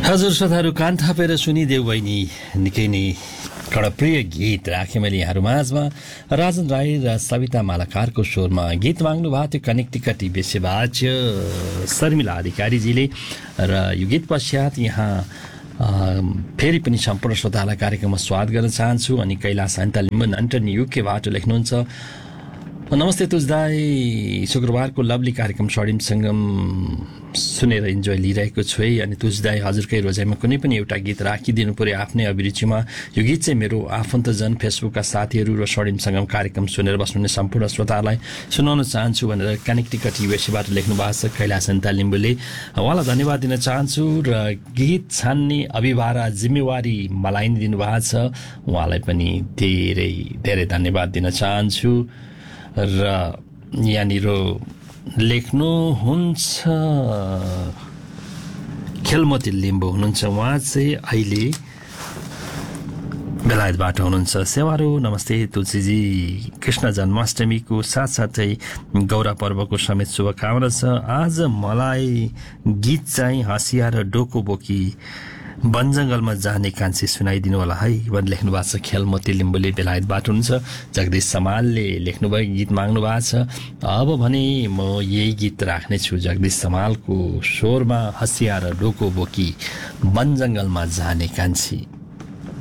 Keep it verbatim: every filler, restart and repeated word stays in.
हजुर श्रोताहरू कान थापेर सुनिदेऊ बहिनी निकै नै कडप्रिय गीत राखेँ मैले यहाँहरू माझमा राजन राई र सविता मालाकारको स्वरमा गीत माग्नु भएको थियो कनेक्टिकटी बेसेवाच्य शर्मिला अधिकारीजीले र यो गीत पश्चात यहाँ फेरि पनि सम्पूर्ण श्रोतालाई कार्यक्रममा स्वागत गर्न चाहन्छु। अनि कैलाश अन्त लिम्बन अन्टनी युकेबाट लेख्नुहुन्छ, नमस्ते तुजदाई, शुक्रबारको लभली कार्यक्रम स्वर्णिम सङ्गम सुनेर इन्जोय लिइरहेको छु है। अनि तुजदाई हजुरकै रोजाइमा कुनै पनि एउटा गीत राखिदिनु पर्यो आफ्नै अभिरुचिमा। यो गीत चाहिँ मेरो आफन्तजन, फेसबुकका साथीहरू र स्वर्णिम सङ्गम कार्यक्रम सुनेर बस्नुहुने सम्पूर्ण श्रोताहरूलाई सुनाउन चाहन्छु भनेर कनेक्टिकट युएसबाट लेख्नु भएको छ कैलाश अन्ता लिम्बुले। उहाँलाई धन्यवाद दिन चाहन्छु र गीत छान्ने अभिभारा जिम्मेवारी मलाई नै दिनुभएको छ, उहाँलाई पनि धेरै धेरै धन्यवाद दिन चाहन्छु। र यहाँनिर लेख्नुहुन्छ खेलमती लिम्बू हुनुहुन्छ, उहाँ चाहिँ अहिले बेलायतबाट हुनुहुन्छ। सेवारो नमस्ते तुलसीजी, कृष्ण जन्माष्टमीको साथसाथै गौरा पर्वको समेत शुभकामना छ। आज मलाई गीत चाहिँ हँसिया र डोको बोकी वन जङ्गलमा जाने कान्छी सुनाइदिनु होला है भनेर लेख्नु भएको छ। खेलमती लिम्बूले बेलायतबाट हुनुहुन्छ। जगदीश समालले लेख्नुभयो, गीत माग्नु भएको छ। अब भने म यही गीत राख्नेछु जगदीश समालको स्वरमा, हँसिया र डोको बोकी वन जङ्गलमा जाने कान्छी।